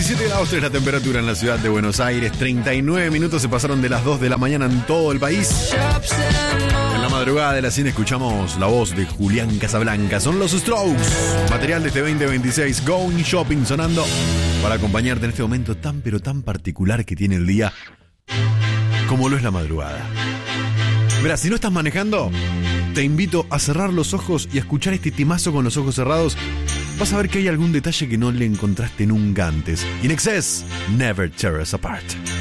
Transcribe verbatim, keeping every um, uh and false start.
diecisiete grados tres la temperatura en la ciudad de Buenos Aires. treinta y nueve minutos se pasaron de las dos de la mañana en todo el país. En la madrugada de la cine escuchamos la voz de Julián Casablanca. Son los Strokes. Material de este veinte veintiséis. Going Shopping sonando para acompañarte en este momento tan pero tan particular que tiene el día, como lo es la madrugada. Verá, si no estás manejando, te invito a cerrar los ojos y a escuchar este timazo con los ojos cerrados. Vas a ver que hay algún detalle que no le encontraste nunca antes. In Excess, Never Tear Us Apart.